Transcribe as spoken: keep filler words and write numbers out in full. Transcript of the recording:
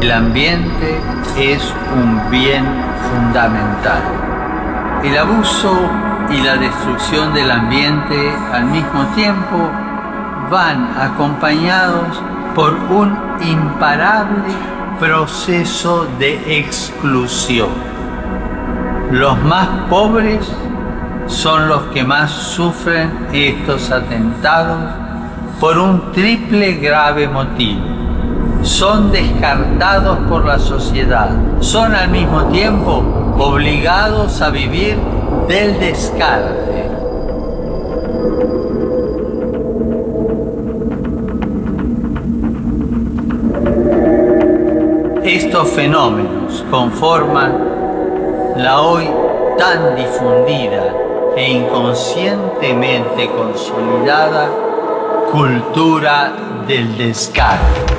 El ambiente es un bien fundamental. El abuso y la destrucción del ambiente al mismo tiempo van acompañados por un imparable proceso de exclusión. Los más pobres son los que más sufren estos atentados por un triple grave motivo. Son descartados por la sociedad, son al mismo tiempo obligados a vivir del descarte. Estos fenómenos conforman la hoy tan difundida e inconscientemente consolidada cultura del descarte.